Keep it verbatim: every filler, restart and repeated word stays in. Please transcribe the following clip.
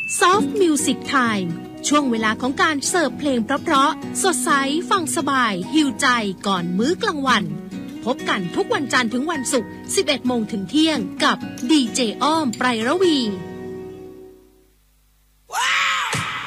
Soft Music Time ช่วงเวลาของการเสิร์ฟเพลงเพราะๆสดใสฟังสบายหิวใจก่อนมื้อกลางวันพบกันทุกวันจันทร์ถึงวันศุกร์ สิบเอ็ดโมงถึงเที่ยงกับดีเจอ้อมไพรระวี